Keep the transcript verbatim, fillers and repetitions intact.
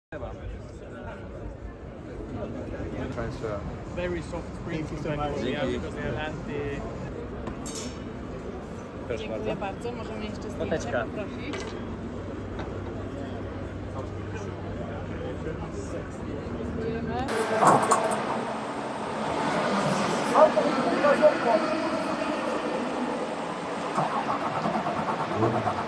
Very soft spring compared to the because they have anti. Proszę Dziękuję bardzo. bardzo. Możemy jeszcze zdjęcie Foteczka. poprosić. Dziękujemy.